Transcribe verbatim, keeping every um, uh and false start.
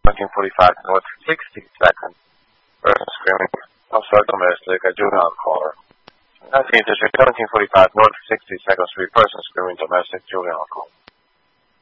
seventeen forty-five North, sixty-second. Person screaming outside domestic, a juvenile caller. nineteenth District, seventeen forty-five North, sixty-second Street. Person screaming domestic, juvenile caller.